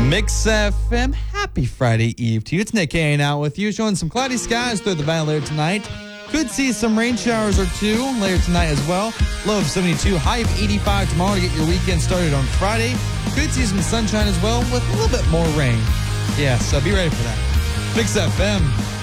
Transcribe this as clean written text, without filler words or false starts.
Mix FM, happy Friday Eve to you. It's Nick hanging out with you, showing some cloudy skies through the valley later tonight. Could see some rain showers or two later tonight as well. Low of 72, high of 85 tomorrow to get your weekend started on Friday. Could see some sunshine as well with a little bit more rain. Yeah, so be ready for that. Mix FM.